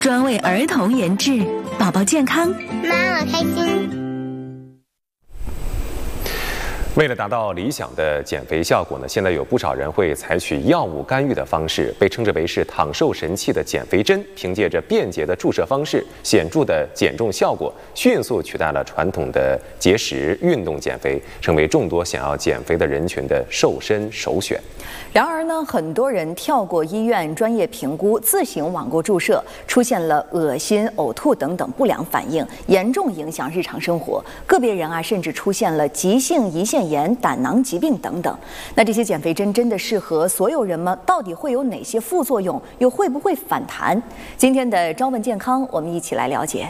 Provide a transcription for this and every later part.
专为儿童研制，宝宝健康， 妈妈开心。 为了达到理想的减肥效果呢，现在有不少人会采取药物干预的方式，被称之为是躺瘦神器的减肥针，凭借着便捷的注射方式、显著的减重效果，迅速取代了传统的节食运动减肥，成为众多想要减肥的人群的瘦身首选。 然而呢，很多人跳过医院专业评估，自行网购注射，出现了恶心、呕吐等等不良反应，严重影响日常生活。个别人啊，甚至出现了急性胰腺炎、胆囊疾病等等。那这些减肥针真的适合所有人吗？到底会有哪些副作用？又会不会反弹？今天的朝问健康，我们一起来了解。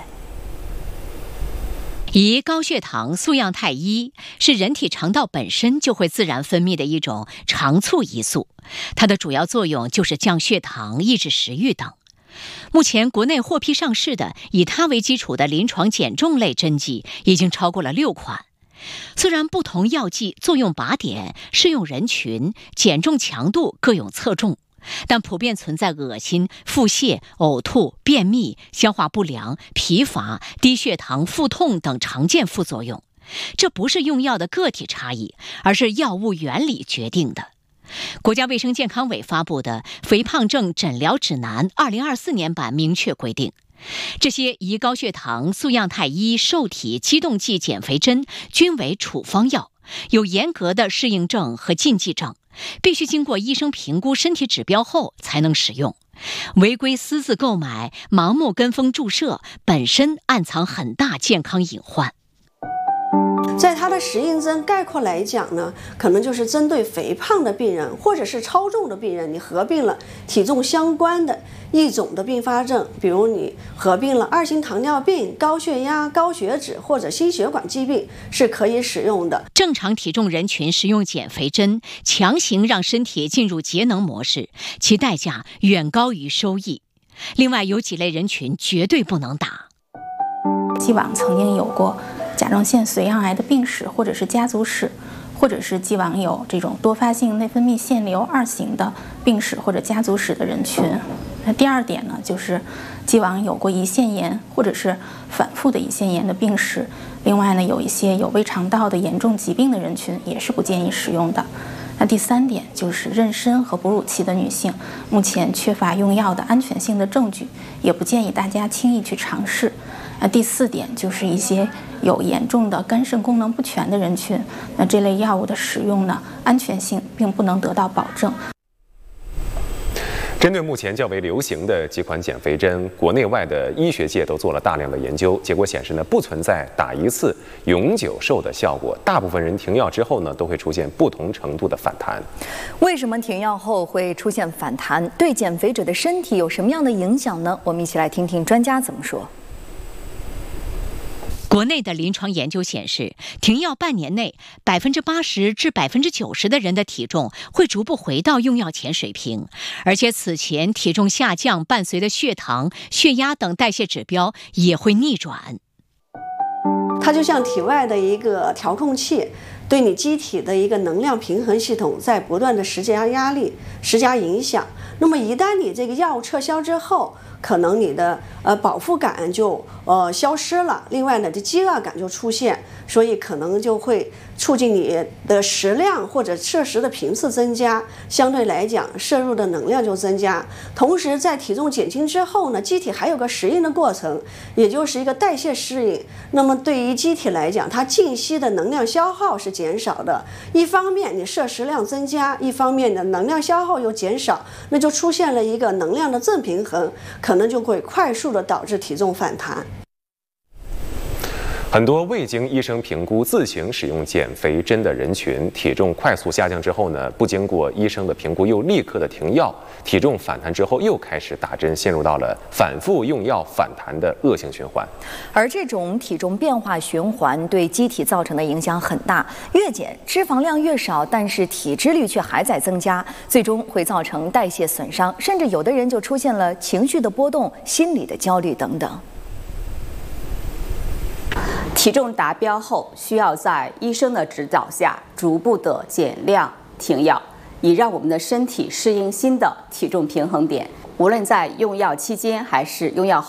胰高血糖素样肽1是人体肠道本身就会自然分泌的一种肠促胰素，它的主要作用就是降血糖、抑制食欲等。目前国内获批上市的以它为基础的临床减重类针剂已经超过了6款。虽然不同药剂作用靶点、适用人群、减重强度各有侧重，但普遍存在恶心、腹泻、呕吐、便秘、消化不良、疲乏、低血糖、腹痛等常见副作用。这不是用药的个体差异，而是药物原理决定的。国家卫生健康委发布的《肥胖症诊疗指南》2024年版明确规定，这些胰高血糖素样肽1受体激动剂减肥针均为处方药，有严格的适应症和禁忌症，必须经过医生评估身体指标后才能使用。违规私自购买、盲目跟风注射，本身暗藏很大健康隐患。 在它的适应症概括来讲呢，可能就是针对肥胖的病人或者是超重的病人，你合并了体重相关的一种的并发症，比如你合并了2型糖尿病、高血压、高血脂或者心血管疾病，是可以使用的。 正常体重人群使用减肥针，强行让身体进入节能模式，其代价远高于收益。另外，有几类人群绝对不能打。 既往曾经有过甲状腺髓样癌的病史，或者是家族史，或者是既往有这种多发性内分泌腺瘤2型的病史或者家族史的人群。那第二点呢，就是既往有过胰腺炎或者是反复的胰腺炎的病史。另外呢，有一些有胃肠道的严重疾病的人群也是不建议使用的。那第三点就是妊娠和哺乳期的女性，目前缺乏用药的安全性的证据，也不建议大家轻易去尝试。那第四点就是一些有严重的肝肾功能不全的人群，那这类药物的使用呢，安全性并不能得到保证。 针对目前较为流行的几款减肥针，国内外的医学界都做了大量的研究，结果显示呢，不存在打一次永久瘦的效果。大部分人停药之后呢，都会出现不同程度的反弹。 为什么停药后会出现反弹？对减肥者的身体有什么样的影响呢？我们一起来听听专家怎么说。 国内的临床研究显示，停药半年内，80%至90%的人的体重会逐步回到用药前水平，而且此前体重下降伴随的血糖、血压等代谢指标也会逆转。 它就像体外的一个调控器，对你机体的一个能量平衡系统在不断的施加压力、施加影响。那么一旦你这个药物撤销之后，可能你的饱腹感就消失了，另外呢，这饥饿感就出现，所以可能就会促进你的食量或者摄食的频次增加，相对来讲摄入的能量就增加。同时在体重减轻之后呢，机体还有个适应的过程，也就是一个代谢适应。那么对于机体来讲，它静息的能量消耗是减少的，一方面你摄食量增加，一方面的能量消耗又减少，那就出现了一个能量的正平衡，可能就会快速的导致体重反弹。 很多未经医生评估自行使用减肥针的人群，体重快速下降之后呢，不经过医生的评估又立刻的停药，体重反弹之后又开始打针，陷入到了反复用药反弹的恶性循环。 而这种体重变化循环对机体造成的影响很大，越减脂肪量越少，但是体脂率却还在增加，最终会造成代谢损伤，甚至有的人就出现了情绪的波动、心理的焦虑等等。 体重达标后，需要在医生的指导下逐步的减量停药，以让我们的身体适应新的体重平衡点。无论在用药期间还是用药